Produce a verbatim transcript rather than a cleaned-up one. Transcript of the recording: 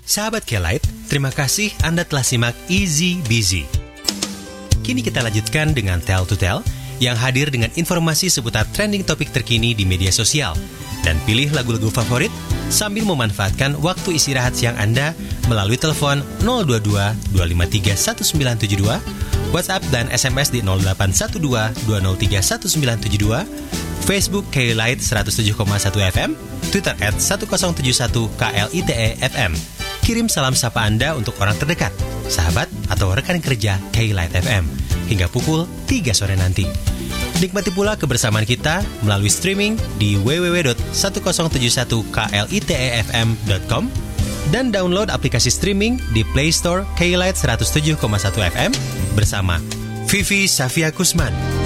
Sahabat K-Lite, terima kasih Anda telah simak Easy Busy. Kini kita lanjutkan dengan Tell to Tell yang hadir dengan informasi seputar trending topik terkini di media sosial. Dan pilih lagu-lagu favorit sambil memanfaatkan waktu istirahat siang Anda melalui telepon nol dua dua dua lima tiga satu sembilan tujuh dua, WhatsApp dan S M S di nol delapan satu dua dua nol tiga satu sembilan tujuh dua, Facebook K-Lite seratus tujuh koma satu F M, Twitter at seratus tujuh satu K L I T E F M. Kirim salam sapa Anda untuk orang terdekat, sahabat atau rekan kerja K-Lite F M hingga pukul tiga sore nanti. Nikmati pula kebersamaan kita melalui streaming di w w w dot seratus tujuh satu K L I T E F M dot com dan download aplikasi streaming di Play Store K-Lite seratus tujuh koma satu F M bersama Vivi Safia Kusman.